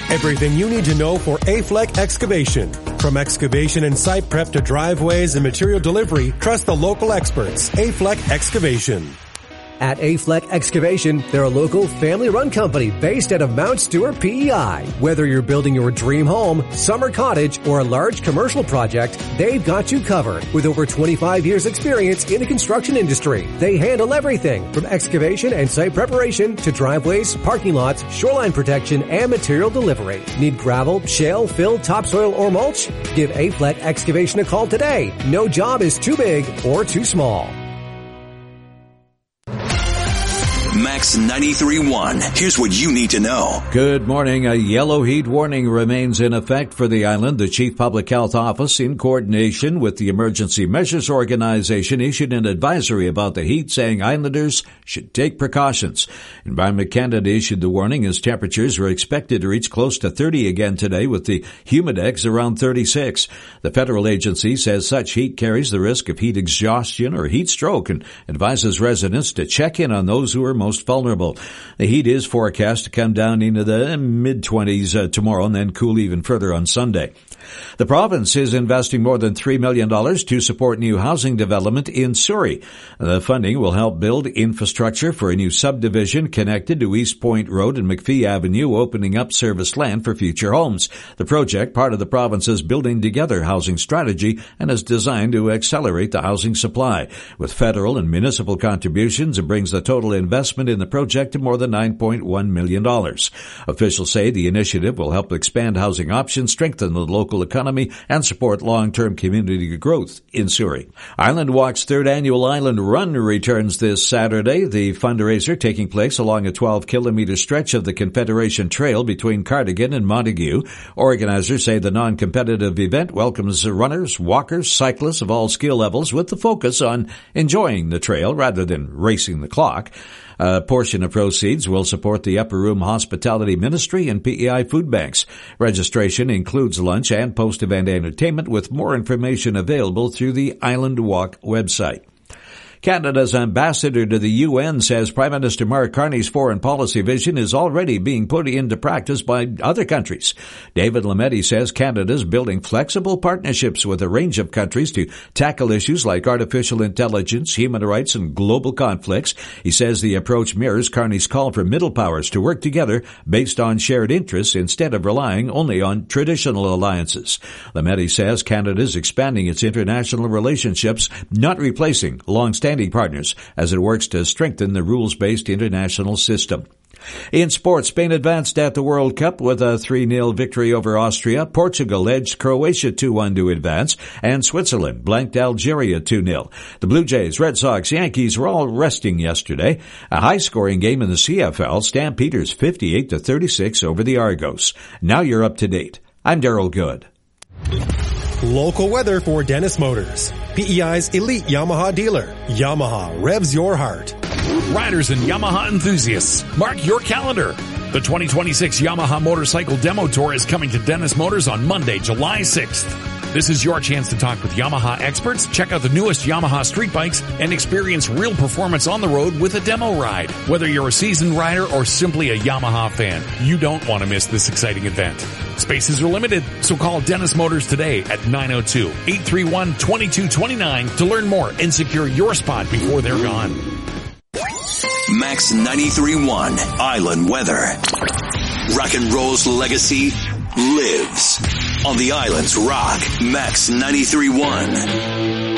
Everything you need to know for Afleck Excavation. From excavation and site prep to driveways and material delivery, trust the local experts. Afleck Excavation. At Afleck Excavation, they're a local family-run company based out of Mount Stewart, PEI. Whether you're building your dream home, summer cottage, or a large commercial project, they've got you covered. With over 25 years experience in the construction industry, they handle everything from excavation and site preparation to driveways, parking lots, shoreline protection, and material delivery. Need gravel, shale, fill, topsoil, or mulch? Give Afleck Excavation a call today. No job is too big or too small. Max 93.1. Here's what you need to know. Good morning. A yellow heat warning remains in effect for the island. The Chief Public Health Office, in coordination with the Emergency Measures Organization, issued an advisory about the heat, saying islanders should take precautions. Environment Canada issued the warning as temperatures are expected to reach close to 30 again today, with the humidex around 36. The federal agency says such heat carries the risk of heat exhaustion or heat stroke and advises residents to check in on those who are most vulnerable. The heat is forecast to come down into the mid-20s tomorrow and then cool even further on Sunday. The province is investing more than $3 million to support new housing development in Surrey. The funding will help build infrastructure for a new subdivision connected to East Point Road and McPhee Avenue, opening up serviced land for future homes. The project, part of the province's Building Together housing strategy, and is designed to accelerate the housing supply. With federal and municipal contributions, it brings the total investment in the project to more than $9.1 million. Officials say the initiative will help expand housing options, strengthen the local economy, and support long-term community growth in Surrey. Island Walk's third annual Island Run returns this Saturday. The fundraiser taking place along a 12-kilometer stretch of the Confederation Trail between Cardigan and Montague. Organizers say the non-competitive event welcomes runners, walkers, cyclists of all skill levels, with the focus on enjoying the trail rather than racing the clock. A portion of proceeds will support the Upper Room Hospitality Ministry and PEI food banks. Registration includes lunch and post-event entertainment, with more information available through the Island Walk website. Canada's ambassador to the UN says Prime Minister Mark Carney's foreign policy vision is already being put into practice by other countries. David Lametti says Canada is building flexible partnerships with a range of countries to tackle issues like artificial intelligence, human rights, and global conflicts. He says the approach mirrors Carney's call for middle powers to work together based on shared interests instead of relying only on traditional alliances. Lametti says Canada is expanding its international relationships, not replacing long-standing partners, as it works to strengthen the rules-based international system. In sports, Spain advanced at the World Cup with a 3-0 victory over Austria. Portugal edged Croatia 2-1 to advance, and Switzerland blanked Algeria 2-0. The Blue Jays, Red Sox, Yankees were all resting yesterday. A high-scoring game in the CFL, Stampeders 58-36 over the Argos. Now you're up to date. I'm Daryl Good. Local weather for Dennis Motors, PEI's elite Yamaha dealer. Yamaha revs your heart. Riders and Yamaha enthusiasts, mark your calendar. The 2026 Yamaha Motorcycle Demo Tour is coming to Dennis Motors on Monday, July 6th. This is your chance to talk with Yamaha experts, check out the newest Yamaha street bikes, and experience real performance on the road with a demo ride. Whether you're a seasoned rider or simply a Yamaha fan, you don't want to miss this exciting event. Spaces are limited, so call Dennis Motors today at 902-831-2229 to learn more and secure your spot before they're gone. Max 93.1 Island Weather. Rock and roll's legacy lives on the island's rock. Max 93.1.